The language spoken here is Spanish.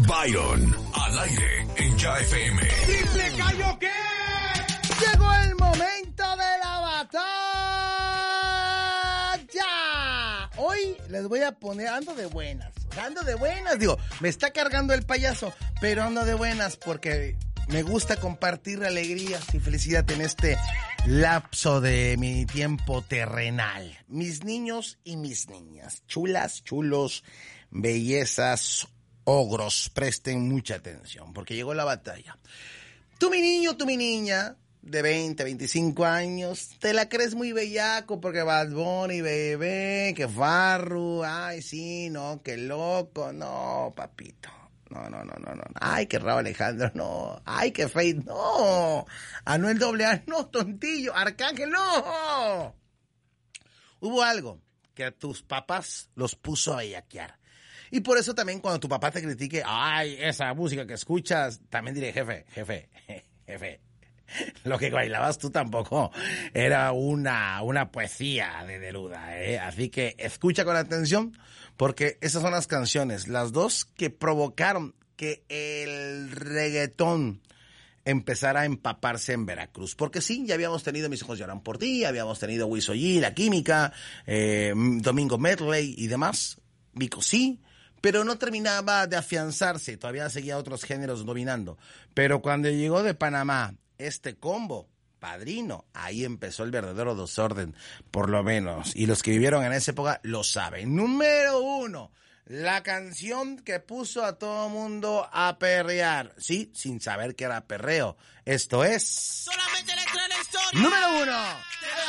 Byron, al aire en Ya FM. ¡Triple Gallo qué! Llegó el momento de la batalla. Hoy les voy a poner, ando de buenas, digo, me está cargando el payaso, pero ando de buenas porque me gusta compartir alegrías y felicidad en este lapso de mi tiempo terrenal. Mis niños y mis niñas, chulas, chulos, bellezas, ogros, presten mucha atención porque llegó la batalla. Tú mi niño, tú mi niña, de 20, 25 años, te la crees muy bellaco porque Bad Bunny, bebé, que Farru, ay sí, no, qué loco, no, papito. No. Ay, qué Raúl Alejandro, no. Ay, qué Faith, no. Anuel AA, no, tontillo. Arcángel, no. Hubo algo que a tus papás los puso a bellaquear. Y por eso también cuando tu papá te critique, ay, esa música que escuchas, también diré, jefe. Lo que bailabas tú tampoco era una poesía de Neruda, ¿eh? Así que escucha con atención, porque esas son las canciones, las dos que provocaron que el reggaetón empezara a empaparse en Veracruz. Porque sí, ya habíamos tenido Mis Hijos Lloran por Ti, habíamos tenido Wiso G, La Química, Domingo Medley y demás, Vico sí, pero no terminaba de afianzarse, todavía seguía otros géneros dominando. Pero cuando llegó de Panamá este combo, Padrino, ahí empezó el verdadero desorden, por lo menos. Y los que vivieron en esa época lo saben. Número 1, la canción que puso a todo mundo a perrear. Sí, sin saber que era perreo. Esto es... Solamente la historia. Número 1.